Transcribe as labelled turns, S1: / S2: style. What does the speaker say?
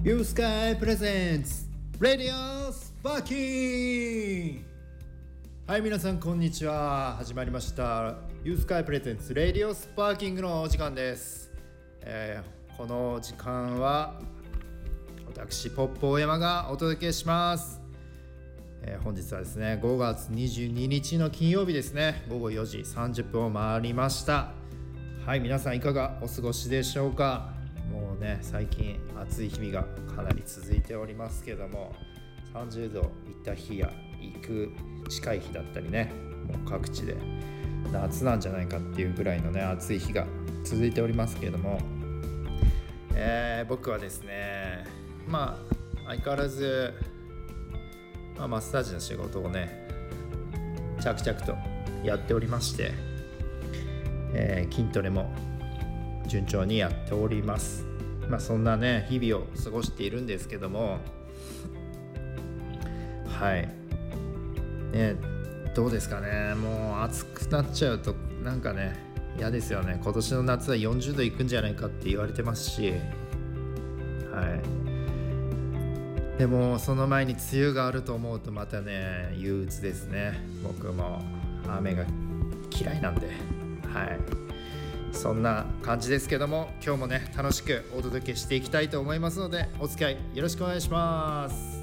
S1: ユースカイプレゼンツラディオスパーキン。はい、皆さんこんにちは。始まりましたユースカイプレゼンツラディオスパーキングのお時間です。この時間は私ポップ大山がお届けします。本日はですね5月22日の金曜日ですね、午後4時30分を回りました。はい、皆さんいかがお過ごしでしょうか。もうね、最近暑い日々がかなり続いておりますけども、30度いった日や近い日だったりね、もう各地で夏なんじゃないかっていうぐらいのね暑い日が続いておりますけれども、僕はですね相変わらず、マッサージの仕事をね着々とやっておりまして、筋トレも順調にやっております。そんなね日々を過ごしているんですけども、はいね、どうですかね。もう暑くなっちゃうとなんかね嫌ですよね。今年の夏は40度いくんじゃないかって言われてますし、でもその前に梅雨があると思うとまたね憂鬱ですね。僕も雨が嫌いなんで、そんな感じですけども、今日もね楽しくお届けしていきたいと思いますので、お付き合いよろしくお願いします。